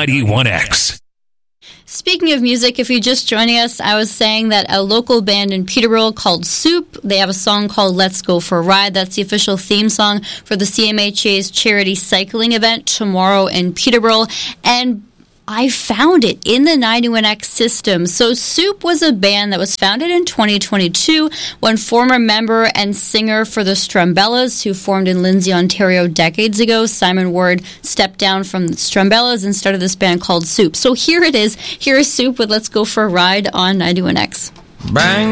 91X. Speaking of music, if you're just joining us, I was saying that a local band in Peterborough called Soup, they have a song called Let's Go for a Ride. That's the official theme song for the CMHA's charity cycling event tomorrow in Peterborough. And I found it in the 91X system. So Soup was a band that was founded in 2022 when former member and singer for the Strumbellas, who formed in Lindsay, Ontario decades ago, Simon Ward, stepped down from the Strumbellas and started this band called Soup. So here it is. Here is Soup with Let's Go for a Ride on 91X. Bang.